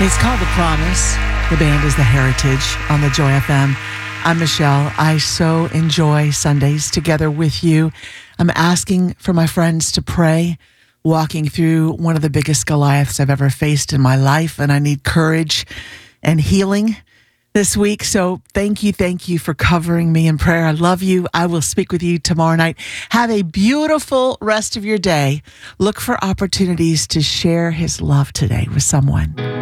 It's called The Promise. The band is The Heritage on the Joy FM. I'm Michelle. I so enjoy Sundays together with you. I'm asking for my friends to pray, walking through one of the biggest Goliaths I've ever faced in my life, and I need courage and healing this week. So thank you for covering me in prayer. I love you. I will speak with you tomorrow night. Have a beautiful rest of your day. Look for opportunities to share his love today with someone.